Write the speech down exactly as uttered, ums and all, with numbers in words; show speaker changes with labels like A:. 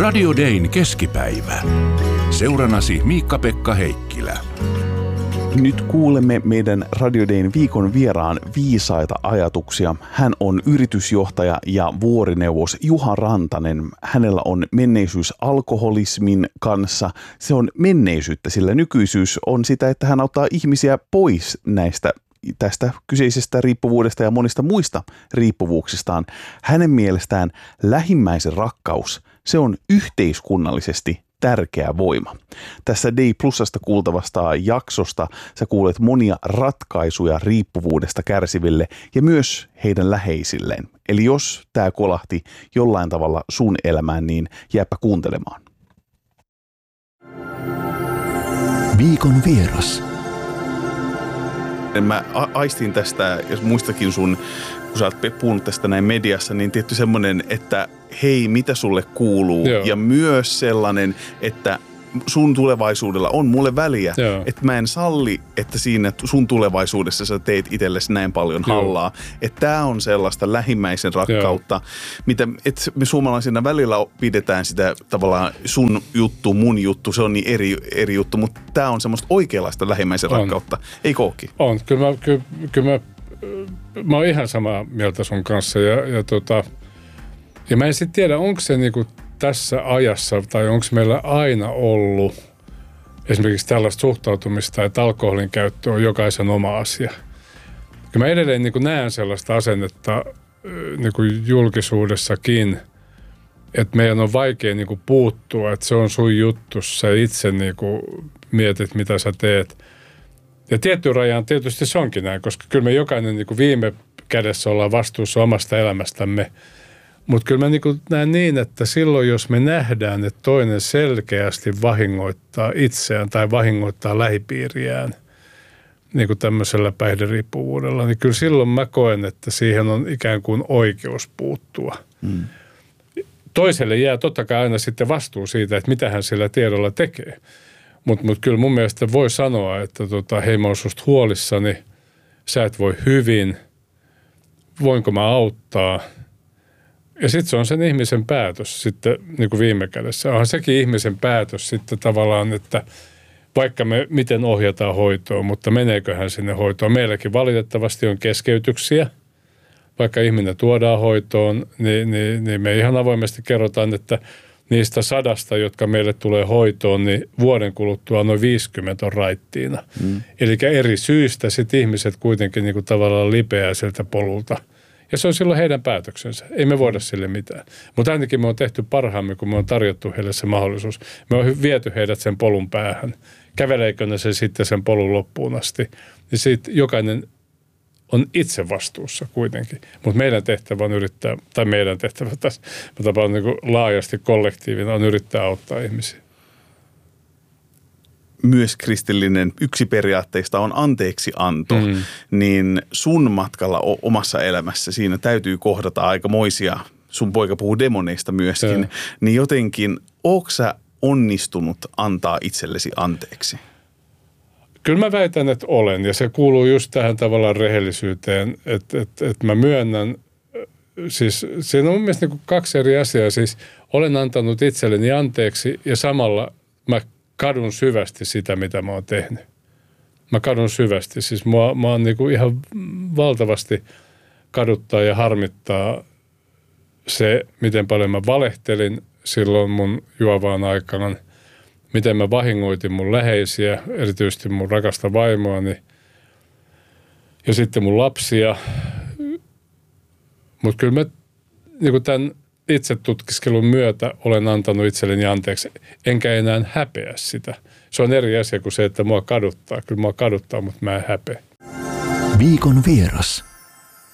A: Radio Dayn keskipäivä. Seuranasi Miikka-Pekka Heikkilä.
B: Nyt kuulemme meidän Radio Dayn viikon vieraan viisaita ajatuksia. Hän on yritysjohtaja ja vuorineuvos Juha Rantanen. Hänellä on menneisyys alkoholismin kanssa. Se on menneisyyttä, sillä nykyisyys on sitä, että hän auttaa ihmisiä pois näistä tästä kyseisestä riippuvuudesta ja monista muista riippuvuuksistaan. Hänen mielestään lähimmäisen rakkaus, se on yhteiskunnallisesti tärkeä voima. Tässä Day Plusasta kuultavasta jaksosta sä kuulet monia ratkaisuja riippuvuudesta kärsiville ja myös heidän läheisilleen. Eli jos tää kolahti jollain tavalla sun elämään, niin jääpä kuuntelemaan.
A: Viikon vieras.
B: Mä aistin tästä, jos muistakin sun, kun sä oot puhunut tästä näin mediassa, niin tietty semmoinen, että hei, mitä sulle kuuluu? Joo. Ja myös sellainen, että sun tulevaisuudella on mulle väliä. Joo. Että mä en salli, että siinä sun tulevaisuudessa sä teet itsellesi näin paljon hallaa. Että tää on sellaista lähimmäisen rakkautta, Joo. mitä et me suomalaisina välillä pidetään sitä tavallaan sun juttu, mun juttu, se on niin eri, eri juttu, mutta tää on semmoista oikeanlaista lähimmäisen on. rakkautta. Ei kookki?
C: On. Kyllä mä, kyllä, kyllä mä, mä oon ihan samaa mieltä sun kanssa ja, ja, tota, ja mä en sitten tiedä, onko se niinku tässä ajassa, tai onko meillä aina ollut esimerkiksi tällaista suhtautumista, että alkoholin käyttö on jokaisen oma asia. Ja mä edelleen niin kuin näen sellaista asennetta niin kuin julkisuudessakin, että meidän on vaikea niin kuin puuttua, että se on sun juttu, sä itse niin kuin mietit, mitä sä teet. Ja tiettyyn rajaan tietysti se onkin näin, koska kyllä me jokainen niin kuin viime kädessä ollaan vastuussa omasta elämästämme. Mutta kyllä mä niin näen niin, että silloin jos me nähdään, että toinen selkeästi vahingoittaa itseään tai vahingoittaa lähipiiriään niin kuin tämmöisellä päihderiippuvuudella, niin kyllä silloin mä koen, että siihen on ikään kuin oikeus puuttua. Mm. Toiselle jää totta kai aina sitten vastuu siitä, että mitä hän sillä tiedolla tekee. Mutta mut kyllä mun mielestä voi sanoa, että tota, hei, mä oon susta huolissani, sä et voi hyvin, voinko mä auttaa? Ja sitten se on sen ihmisen päätös sitten niin kuin viime kädessä. Onhan sekin ihmisen päätös sitten tavallaan, että vaikka me miten ohjataan hoitoon, mutta meneeköhän sinne hoitoon. Meilläkin valitettavasti on keskeytyksiä. Vaikka ihminen tuodaan hoitoon, niin, niin, niin me ihan avoimesti kerrotaan, että niistä sadasta, jotka meille tulee hoitoon, niin vuoden kuluttua noin viisikymmentä on raittiina. Mm. Eli eri syistä sitten ihmiset kuitenkin niin kuin tavallaan lipeää sieltä polulta. Ja se on silloin heidän päätöksensä. Ei me voida sille mitään. Mutta ainakin me on tehty parhaamme, kun me on tarjottu heille se mahdollisuus. Me on viety heidät sen polun päähän. Käveleekö ne se sitten sen polun loppuun asti? Niin siitä jokainen on itse vastuussa kuitenkin. Mutta meidän tehtävä on yrittää, tai meidän tehtävä tässä, mä tapaan niin kuin laajasti kollektiivina, on yrittää auttaa ihmisiä.
B: Myös kristillinen yksi periaatteista on anteeksianto, mm. niin sun matkalla omassa elämässä siinä täytyy kohdata aikamoisia, sun poika puhuu demoneista myöskin, ja. niin jotenkin ootko sä onnistunut antaa itsellesi anteeksi?
C: Kyllä mä väitän, että olen, ja se kuuluu just tähän tavallaan rehellisyyteen, että, että, että mä myönnän, siis siinä on mun mielestä niin kuin kaksi eri asiaa, siis olen antanut itselleni anteeksi ja samalla mä kadun syvästi sitä, mitä mä oon tehnyt. Mä kadun syvästi. Siis mua, mä oon niinku ihan valtavasti kaduttaa ja harmittaa se, miten paljon mä valehtelin silloin mun juovaan aikaan, miten mä vahingoitin mun läheisiä, erityisesti mun rakasta vaimoani ja sitten mun lapsia. Mutta kyllä mä niinku tämän itse tutkiskelun myötä olen antanut itselleni anteeksi, enkä enää häpeä sitä. Se on eri asia kuin se, että mua kaduttaa. Kyllä mua kaduttaa, mutta mä en häpeä.
A: Viikon vieras.